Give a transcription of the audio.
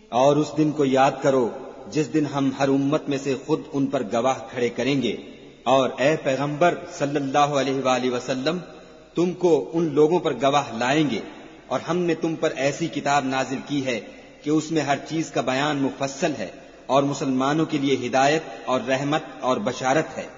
और उस दिन को याद करो जिस दिन हम हर उम्मत में से खुद उन पर गवाह खड़े करेंगे। और ए पैगंबर सल्लल्लाहु अलैहि वसल्लम, तुमको उन लोगों पर गवाह लाएंगे और हमने तुम पर ऐसी किताब नाजिल की है कि उसमें हर चीज का बयान मुफस्सल है और मुसलमानों के लिए हिदायत और रहमत और बशारत है।